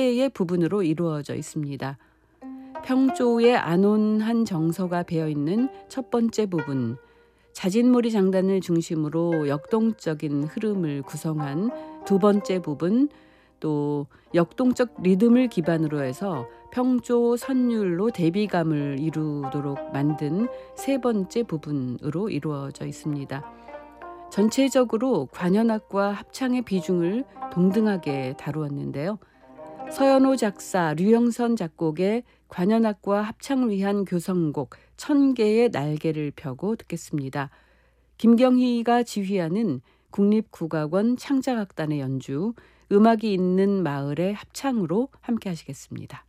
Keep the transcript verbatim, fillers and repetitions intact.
개의 부분으로 이루어져 있습니다. 평조의 안온한 정서가 배어있는 첫 번째 부분, 자진몰이 장단을 중심으로 역동적인 흐름을 구성한 두 번째 부분, 또 역동적 리듬을 기반으로 해서 평조 선율로 대비감을 이루도록 만든 세 번째 부분으로 이루어져 있습니다. 전체적으로 관현악과 합창의 비중을 동등하게 다루었는데요. 서연호 작사, 류영선 작곡의 관현악과 합창을 위한 교성곡 천 개의 날개를 펴고 듣겠습니다. 김경희가 지휘하는 국립국악원 창작악단의 연주, 음악이 있는 마을의 합창으로 함께 하시겠습니다.